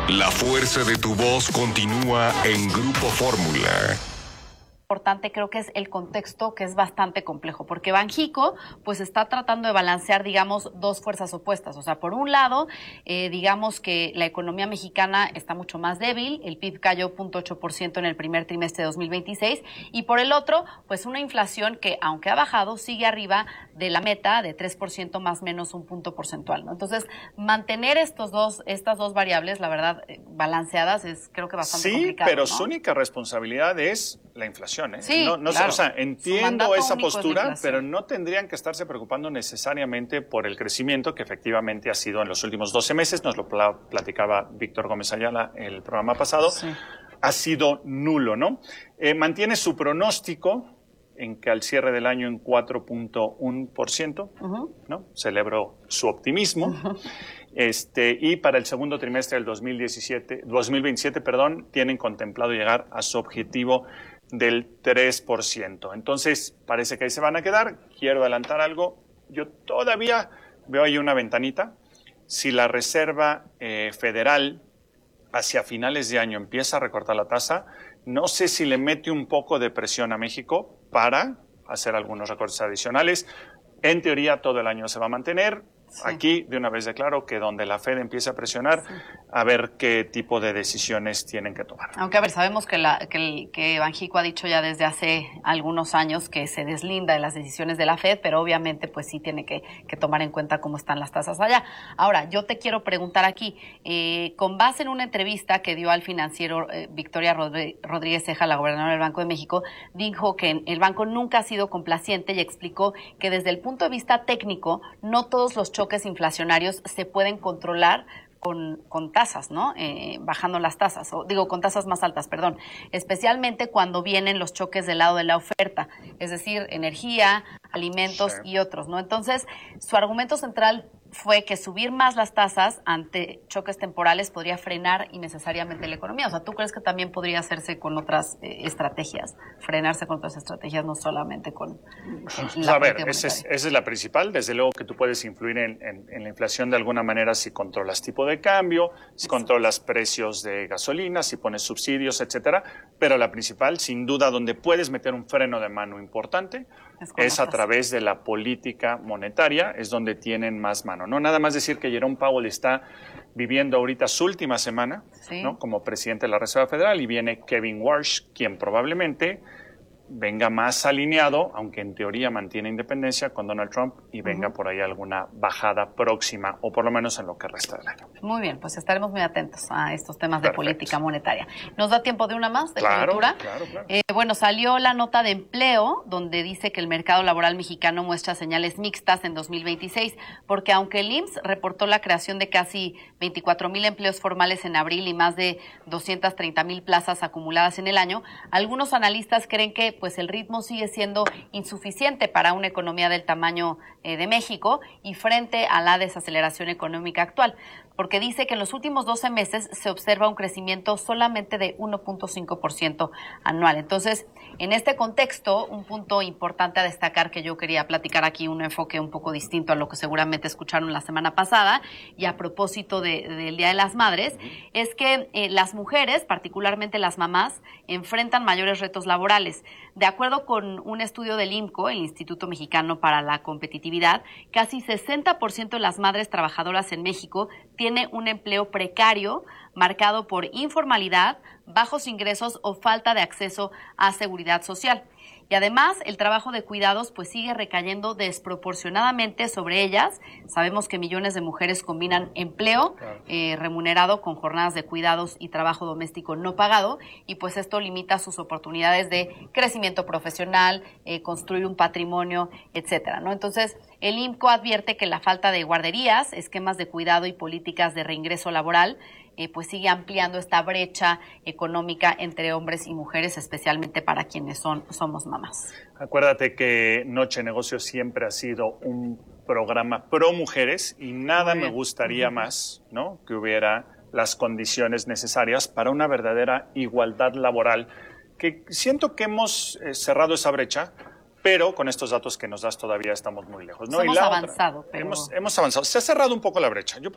La fuerza de tu voz continúa en Grupo Fórmula. Importante creo que es el contexto, que es bastante complejo, porque Banxico pues está tratando de balancear, digamos, dos fuerzas opuestas. O sea, por un lado, digamos que la economía mexicana está mucho más débil, el PIB cayó 0.8% en el primer trimestre de 2026, y por el otro, pues una inflación que, aunque ha bajado, sigue arriba de la meta de 3% más o menos un punto porcentual, ¿no? Entonces, mantener estas dos variables, la verdad, balanceadas, es creo que bastante complicado. Sí, pero ¿no? Su única responsabilidad es la inflación. Sí, no, claro. O sea, entiendo esa postura, es pero no tendrían que estarse preocupando necesariamente por el crecimiento que efectivamente ha sido en los últimos 12 meses. Nos lo platicaba Víctor Gómez Ayala el programa pasado. Sí. Ha sido nulo, ¿no? Mantiene su pronóstico en que al cierre del año en 4.1%, ¿no? Celebro su optimismo. Y para el segundo trimestre del 2027, tienen contemplado llegar a su objetivo del 3%. Entonces, parece que ahí se van a quedar. Quiero adelantar algo. Yo todavía veo ahí una ventanita. Si la Reserva Federal hacia finales de año empieza a recortar la tasa, no sé si le mete un poco de presión a México para hacer algunos recortes adicionales. En teoría, todo el año se va a mantener. Sí. Aquí, de una vez declaro que donde la Fed empiece a presionar, a ver qué tipo de decisiones tienen que tomar. Aunque, a ver, sabemos que Banxico ha dicho ya desde hace algunos años que se deslinda de las decisiones de la Fed, pero obviamente pues sí tiene que tomar en cuenta cómo están las tasas allá. Ahora, yo te quiero preguntar aquí, con base en una entrevista que dio al financiero Victoria Rodríguez Ceja, la gobernadora del Banco de México, dijo que el banco nunca ha sido complaciente y explicó que desde el punto de vista técnico, no todos los choques inflacionarios se pueden controlar con tasas, ¿no? Bajando las tasas, con tasas más altas, perdón. Especialmente cuando vienen los choques del lado de la oferta, es decir, energía, alimentos y otros, ¿no? Entonces, su argumento central fue que subir más las tasas ante choques temporales podría frenar innecesariamente la economía. O sea, ¿tú crees que también podría hacerse con otras estrategias, frenarse con otras estrategias, no solamente con la A ver, esa es la principal. Desde luego que tú puedes influir en la inflación de alguna manera si controlas tipo de cambio, si controlas precios de gasolina, si pones subsidios, etcétera. Pero la principal, sin duda, donde puedes meter un freno de mano importante, es a través de la política monetaria, es donde tienen más mano. No nada más decir que Jerome Powell está viviendo ahorita su última semana, ¿no? Como presidente de la Reserva Federal, y viene Kevin Warsh, quien probablemente venga más alineado, aunque en teoría mantiene independencia con Donald Trump, y venga por ahí alguna bajada próxima, o por lo menos en lo que resta del año. Muy bien, pues estaremos muy atentos a estos temas de política monetaria. ¿Nos da tiempo de una más, de coyuntura? Claro. Bueno, salió la nota de empleo, donde dice que el mercado laboral mexicano muestra señales mixtas en 2026, porque aunque el IMSS reportó la creación de casi 24,000 empleos formales en abril y más de 230,000 plazas acumuladas en el año, algunos analistas creen que pues el ritmo sigue siendo insuficiente para una economía del tamaño de México y frente a la desaceleración económica actual, porque dice que en los últimos 12 meses se observa un crecimiento solamente de 1.5% anual. Entonces, en este contexto, un punto importante a destacar que yo quería platicar aquí, un enfoque un poco distinto a lo que seguramente escucharon la semana pasada, y a propósito del Día de las Madres, es que las mujeres, particularmente las mamás, enfrentan mayores retos laborales. De acuerdo con un estudio del IMCO, el Instituto Mexicano para la Competitividad, casi 60% de las madres trabajadoras en México tiene un empleo precario marcado por informalidad, bajos ingresos o falta de acceso a seguridad social. Y además, el trabajo de cuidados pues sigue recayendo desproporcionadamente sobre ellas. Sabemos que millones de mujeres combinan empleo remunerado con jornadas de cuidados y trabajo doméstico no pagado, y pues esto limita sus oportunidades de crecimiento profesional, construir un patrimonio, etcétera, ¿no? Entonces, el IMCO advierte que la falta de guarderías, esquemas de cuidado y políticas de reingreso laboral pues sigue ampliando esta brecha económica entre hombres y mujeres, especialmente para quienes somos mamás. Acuérdate que Noche Negocios siempre ha sido un programa pro mujeres y nada me gustaría más, ¿no?, que hubiera las condiciones necesarias para una verdadera igualdad laboral, que siento que hemos cerrado esa brecha, pero con estos datos que nos das todavía estamos muy lejos, ¿no? Hemos avanzado, pero... Hemos avanzado. Se ha cerrado un poco la brecha.